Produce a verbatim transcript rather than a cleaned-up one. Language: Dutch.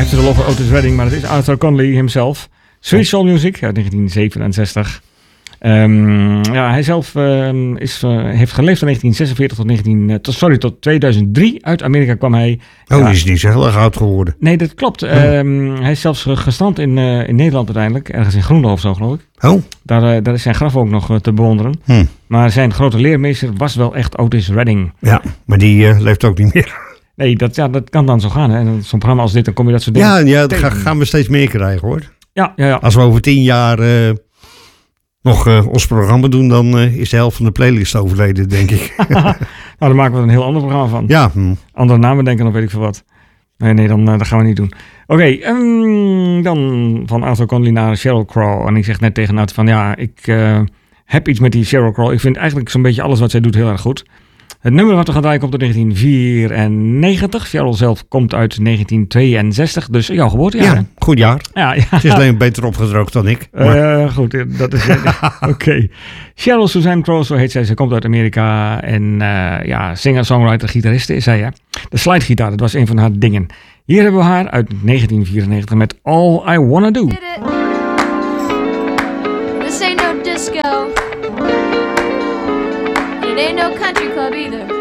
heeft het al over Otis Redding, maar het is Arthur Conley himself. Sweet Soul Music uit negentien zevenenzestig. Um, ja, hij zelf uh, is, uh, heeft geleefd van negentien zesenveertig tot, negentien, uh, tot, sorry, tot tweeduizend drie. Uit Amerika kwam hij. Oh, ja, die is niet zo heel erg oud geworden. Nee, dat klopt. Oh. Um, hij is zelfs gestrand in, uh, in Nederland uiteindelijk. Ergens in Groenlo of zo, geloof ik. Oh. Daar, uh, daar is zijn graf ook nog uh, te bewonderen. Hm. Maar zijn grote leermeester was wel echt Otis Redding. Ja, maar die uh, leeft ook niet meer. Nee, dat, ja, dat kan dan zo gaan. Hè. En zo'n programma als dit, dan kom je dat soort dingen Ja, ja dat ga, gaan we steeds meer krijgen, hoor. Ja, ja, ja. Als we over tien jaar uh, nog uh, ons programma doen, dan uh, is de helft van de playlist overleden, denk ik. Nou, dan maken we er een heel ander programma van. Ja. Hm. Andere namen denken, of weet ik veel wat. Nee, nee, dan, uh, dat gaan we niet doen. Oké, okay, um, dan van Arthur Conley naar Sheryl Crow. En ik zeg net tegen Nat van, ja, ik uh, heb iets met die Sheryl Crow. Ik vind eigenlijk zo'n beetje alles wat zij doet heel erg goed. Het nummer wat we gaan draaien komt uit negentien vierennegentig. Sheryl zelf komt uit negentien tweeënzestig. Dus jouw geboortejaar. Ja, goed jaar. Ja, ja. Het is alleen beter opgedroogd dan ik. Maar... Uh, goed, dat is... Oké. Okay. Sheryl Suzanne Crow, zo heet zij. Ze komt uit Amerika. En uh, ja, singer, songwriter, gitariste is zij. Hè? De slidegitaar, dat was een van haar dingen. Hier hebben we haar uit negentien vierennegentig met All I Wanna Do. This ain't no disco. It ain't no country club either.